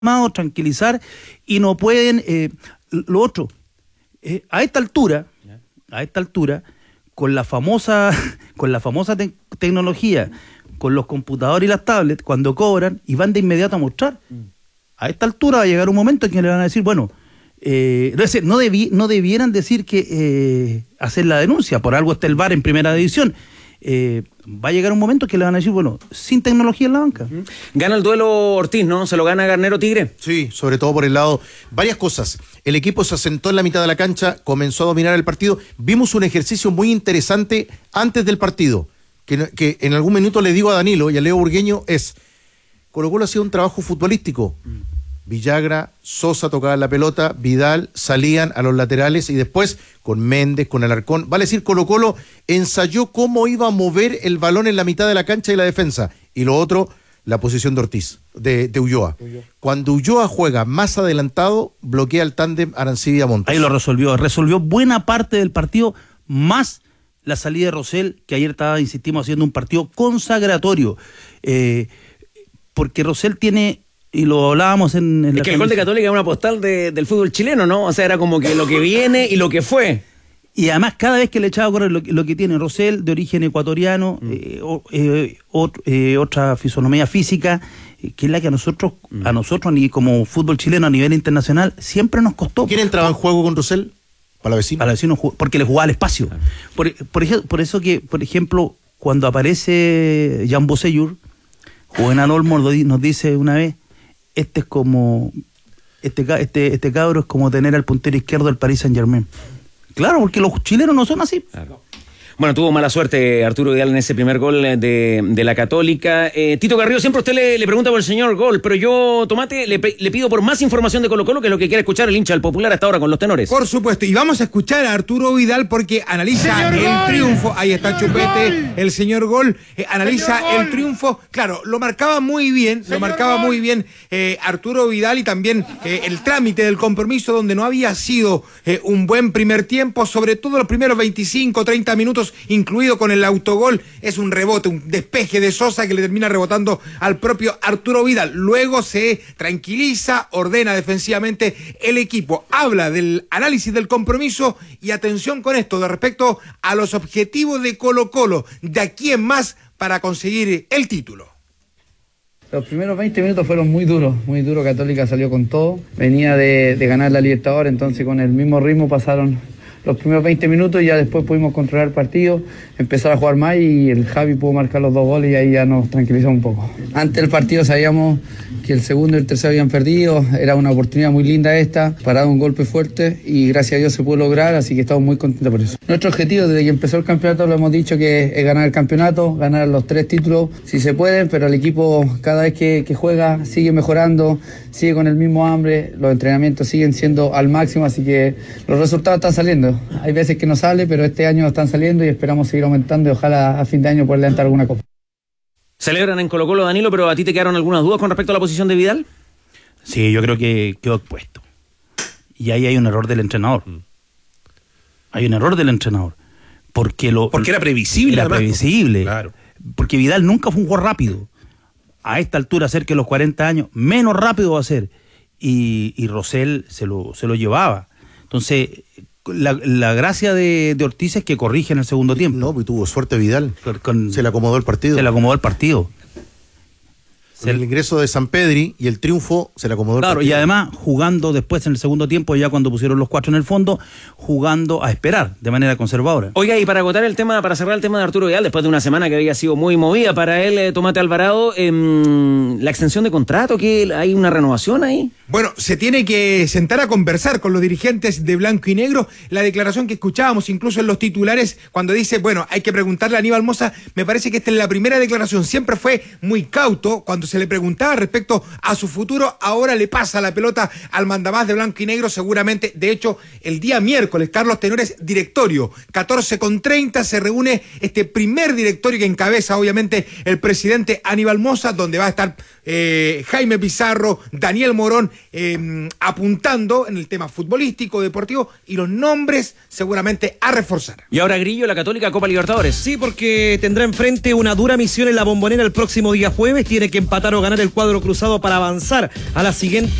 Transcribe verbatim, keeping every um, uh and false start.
tranquilizar y no pueden eh, lo otro eh, a esta altura a esta altura con la famosa con la famosa te tecnología, con los computadores y las tablets, cuando cobran y van de inmediato a mostrar, a esta altura va a llegar un momento en que le van a decir, bueno, eh, no, debi no debieran decir que eh, hacer la denuncia, por algo está el V A R en primera división. Eh, va a llegar un momento que le van a decir, bueno, sin tecnología en la banca. Uh-huh. Gana el duelo Ortiz, ¿no? ¿Se lo gana Garnero Tigre? Sí, sobre todo por el lado, varias cosas. El equipo se asentó en la mitad de la cancha, comenzó a dominar el partido. Vimos un ejercicio muy interesante antes del partido, que, que en algún minuto le digo a Danilo y a Leo Burgueño, es, Colo-Colo hacía un trabajo futbolístico. Mm. Villagra, Sosa tocaban la pelota, Vidal salían a los laterales y después con Méndez, con Alarcón, vale decir, Colo-Colo ensayó cómo iba a mover el balón en la mitad de la cancha y la defensa. Y lo otro, la posición de Ortiz, de, de Ulloa. Ulloa. Cuando Ulloa juega más adelantado, bloquea el tándem Arancibia-Montes. Ahí lo resolvió, resolvió buena parte del partido, más la salida de Rosell, que ayer estaba, insistimos, haciendo un partido consagratorio. Eh, porque Rosell tiene... Y lo hablábamos en, en es la que el gol de Católica es una postal de, del fútbol chileno, ¿no? O sea, era como que lo que viene y lo que fue. Y además, cada vez que le echaba a correr lo, lo que tiene Rosell, de origen ecuatoriano, mm. eh, o, eh, o, eh, otra fisonomía física, eh, que es la que a nosotros, mm. a nosotros, ni como fútbol chileno a nivel internacional, siempre nos costó. ¿Quién entraba en juego con Rosell? Palavecino. Palavecino, porque le jugaba al espacio. Claro. Por, por, ejemplo, por eso que, por ejemplo, cuando aparece Jan Bosellur, Juvenal Olmo nos dice una vez, este es como este, este, este cabro es como tener al puntero izquierdo del Paris Saint-Germain. Claro, porque los chilenos no son así. Claro. Bueno, tuvo mala suerte Arturo Vidal en ese primer gol de, de la Católica. Eh, Tito Carrillo, siempre usted le, le pregunta por el señor gol, pero yo, Tomate, le, le pido por más información de Colo-Colo, que es lo que quiere escuchar el hincha del Popular hasta ahora con los tenores. Por supuesto, y vamos a escuchar a Arturo Vidal porque analiza el gol. Triunfo. Ahí está Chupete, gol. El señor gol, eh, analiza señor el gol. Triunfo. Claro, lo marcaba muy bien, señor lo marcaba gol. muy bien eh, Arturo Vidal y también eh, el trámite del compromiso donde no había sido eh, un buen primer tiempo, sobre todo los primeros veinticinco, treinta minutos, incluido con el autogol, es un rebote, un despeje de Sosa que le termina rebotando al propio Arturo Vidal. Luego se tranquiliza, ordena defensivamente el equipo, habla del análisis del compromiso y atención con esto, de respecto a los objetivos de Colo-Colo, de aquí en más para conseguir el título. Los primeros veinte minutos fueron muy duros, muy duros. Católica salió con todo, venía de, de ganar la Libertadores, entonces con el mismo ritmo pasaron los primeros veinte minutos y ya después pudimos controlar el partido, empezar a jugar más y el Javi pudo marcar los dos goles y ahí ya nos tranquilizó un poco. Antes del partido sabíamos que el segundo y el tercero habían perdido, era una oportunidad muy linda esta, parado un golpe fuerte y gracias a Dios se pudo lograr, así que estamos muy contentos por eso. Nuestro objetivo desde que empezó el campeonato lo hemos dicho que es ganar el campeonato, ganar los tres títulos si se puede, pero el equipo cada vez que, que juega sigue mejorando, sigue con el mismo hambre, los entrenamientos siguen siendo al máximo, así que los resultados están saliendo. Hay veces que no sale, pero este año están saliendo y esperamos seguir aumentando y ojalá a fin de año poder levantar alguna copa. Celebran en Colo-Colo, Danilo, pero ¿a ti te quedaron algunas dudas con respecto a la posición de Vidal? Sí, yo creo que quedó expuesto. Y ahí hay un error del entrenador. Mm. Hay un error del entrenador. Porque lo porque era previsible. Era además. previsible. Claro. Porque Vidal nunca fue un jugador rápido. A esta altura, cerca de los cuarenta años, menos rápido va a ser. Y, y Rosell se lo, se lo llevaba. Entonces... La, la gracia de, de Ortiz es que corrige en el segundo tiempo. No, pues tuvo suerte Vidal. Con, con, se le acomodó el partido. Se le acomodó el partido. El se, ingreso de Sampedri y el triunfo se le acomodó el claro, partido. Y además jugando después en el segundo tiempo, ya cuando pusieron los cuatro en el fondo, jugando a esperar de manera conservadora. Oiga, y para agotar el tema, para cerrar el tema de Arturo Vidal, después de una semana que había sido muy movida para él, eh, Tomate Alvarado, eh, la extensión de contrato, que hay una renovación ahí. Bueno, se tiene que sentar a conversar con los dirigentes de blanco y negro. La declaración que escuchábamos incluso en los titulares, cuando dice, bueno, hay que preguntarle a Aníbal Mosa, me parece que esta es la primera declaración, siempre fue muy cauto cuando se le preguntaba respecto a su futuro, ahora le pasa la pelota al mandamás de blanco y negro, seguramente, de hecho, el día miércoles, Carlos Tenores, directorio, catorce con treinta, se reúne este primer directorio que encabeza, obviamente, el presidente Aníbal Mosa, donde va a estar eh, Jaime Pizarro, Daniel Morón, eh, apuntando en el tema futbolístico, deportivo, y los nombres seguramente a reforzar. Y ahora Grillo, la Católica, Copa Libertadores. Sí, porque tendrá enfrente una dura misión en la Bombonera el próximo día jueves, tiene que empatar empatar o ganar el cuadro cruzado para avanzar a la siguiente